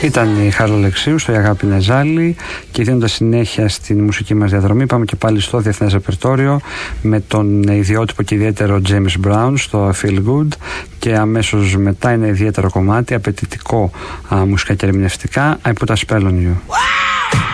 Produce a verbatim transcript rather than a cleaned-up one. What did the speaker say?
Ήταν η Χάρλο Αλεξίου στο «Η Αγάπη είναι ζάλι», και δίνοντας συνέχεια στην μουσική μας διαδρομή πάμε και πάλι στο διεθνές ρεπερτόριο με τον ιδιότυπο και ιδιαίτερο James Brown στο Feel Good, και αμέσως μετά ένα ιδιαίτερο κομμάτι, απαιτητικό α, μουσικά και ερμηνευτικά, I Put a Spell on You.